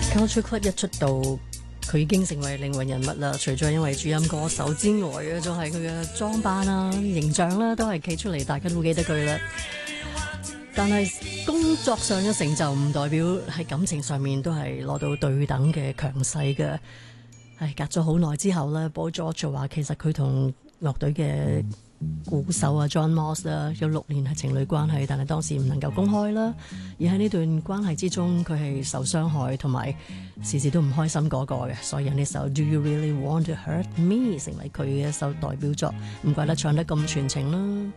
Culture Club 一出道，佢已經成為靈魂人物啦。除咗因為主音歌手之外，仲係佢嘅裝扮啦、形象啦，都係企出嚟，大家都會記得佢啦。但係工作上嘅成就唔代表喺感情上面都係攞到對等嘅強勢嘅。係隔咗好耐之後咧，Boy George 就話其實佢同樂隊嘅鼓手啊 John Moss 啦有6年係情侶關係，但係當時唔能夠公開啦。而喺呢段關係之中，佢係受傷害同埋時時都唔開心嗰個嘅，所以呢首 Do You Really Want to Hurt Me 成為佢嘅一首代表作，唔怪得唱得咁全情啦。